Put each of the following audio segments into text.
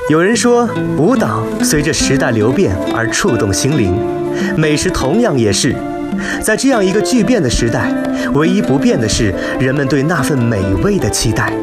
有人说，舞蹈随着时代流变而触动心灵，美食同样也是。在这样一个巨变的时代，唯一不变的是人们对那份美味的期待。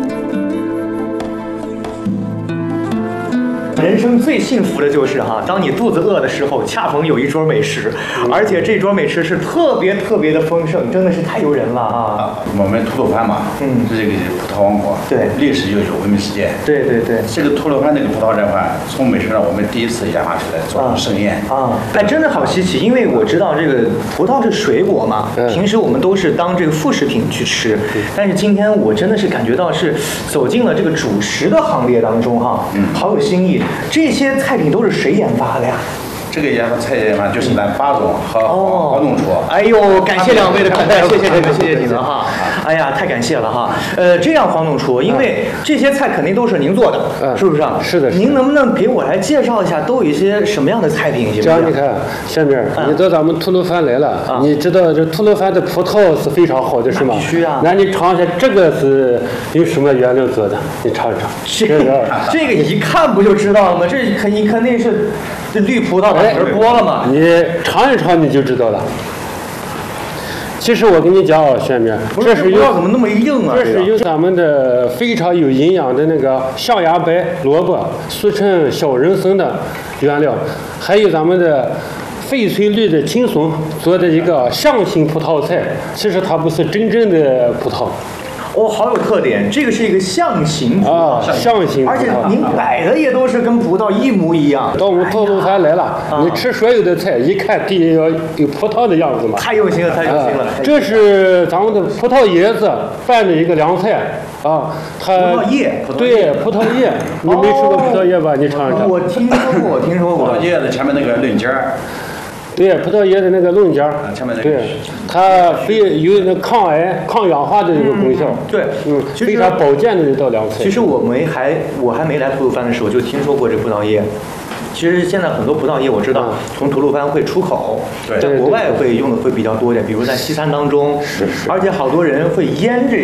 人生最幸福的就是当你肚子饿的时候，恰逢有一桌美食，而且这桌美食是特别的丰盛，真的是太诱人了啊！ 我们吐鲁番嘛，是这个葡萄王国， 对， 历史悠久，闻名世界。 对。 这个吐鲁番那个葡萄这块，从美食上我们第一次研发出来做成盛宴啊！哎，真的好稀奇，因为我知道这个葡萄是水果嘛，平时我们都是当这个副食品去吃，但是今天我真的是感觉到是走进了这个主食的行列当中好有新意。这些菜品都是谁研发的呀？ 这个菜研发就是咱巴总和黄总厨。 哎呦，感谢两位的款待，谢谢你们哈！哎呀，太感谢了哈！这样黄总厨，因为这些菜肯定都是您做的，是不是？ 是的。 您能不能给我来介绍一下，都有一些什么样的菜品？ 这样你看，下面你到咱们吐鲁番来了，你知道这吐鲁番的葡萄是非常好的，是吗？ 必须啊！ 那你尝一下，这个是用什么原料做的？你尝一尝。 这个一看不就知道了吗？你肯定是这绿葡萄把皮剥了嘛。 你尝一尝你就知道了。其实我跟你讲下面这是怎么那么硬啊？ 这是用咱们的非常有营养的那个象牙白萝卜，俗称小人参的原料，还有咱们的翡翠绿的青松做的一个象形葡萄菜，其实它不是真正的葡萄。 好有特点，这个是一个象形葡萄， 象形葡萄， 而且您摆的也都是跟葡萄一模一样。 到我们吐鲁番来了，你吃所有的菜，一看第一要有葡萄的样子嘛。 太用心了。 这是咱们的葡萄叶子拌的一个凉菜啊，它葡萄叶， 对，葡萄叶，你没吃过葡萄叶吧？你尝一尝。 我听说过。 葡萄叶子前面那个嫩尖儿。 对，葡萄叶的那个嫩尖儿，对，它有那抗癌、抗氧化的一个功效。 对， 非常保健的一道凉菜。 其实我还没来吐鲁番的时候就听说过这葡萄叶。其实现在很多葡萄叶我知道从吐鲁番会出口，在国外会用的会比较多一点，比如在西餐当中，而且好多人会腌这